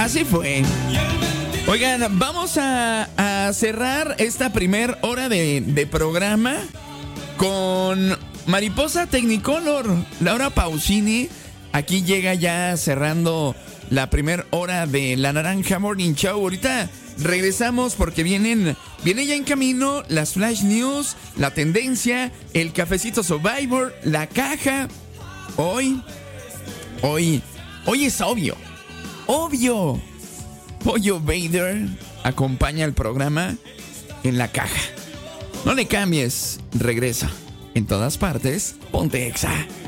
Así fue. Oigan, vamos a cerrar esta primer hora de programa con Mariposa Technicolor. Laura Pausini aquí llega ya cerrando la primera hora de La Naranja Morning Show. Ahorita regresamos porque viene ya en camino las Flash News, la tendencia, el cafecito Survivor, la caja. Hoy es obvio. Pollo Vader acompaña el programa en la caja. No le cambies, regresa. En todas partes, ponte Exa.